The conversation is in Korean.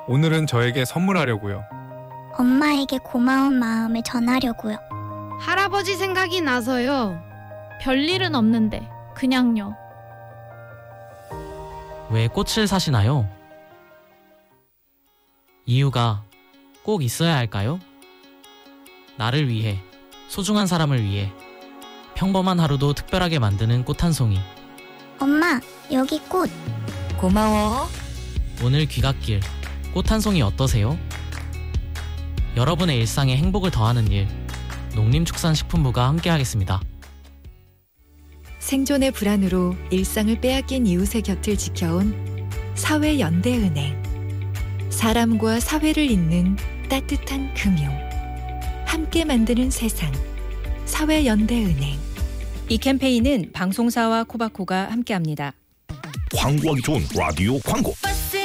오늘은 저에게 선물하려고요. 엄마에게 고마운 마음을 전하려고요. 할아버지 생각이 나서요. 별일은 없는데 그냥요. 왜 꽃을 사시나요? 이유가 꼭 있어야 할까요? 나를 위해, 소중한 사람을 위해 평범한 하루도 특별하게 만드는 꽃 한 송이. 엄마, 여기 꽃. 고마워. 오늘 귀갓길 꽃 한 송이 어떠세요? 여러분의 일상에 행복을 더하는 일, 농림축산식품부가 함께하겠습니다. 생존의 불안으로 일상을 빼앗긴 이웃의 곁을 지켜온 사회연대은행. 사람과 사회를 잇는 따뜻한 금융. 함께 만드는 세상. 사회연대은행. 이 캠페인은 방송사와 코바코가 함께합니다. 광고하기 좋은 라디오 광고.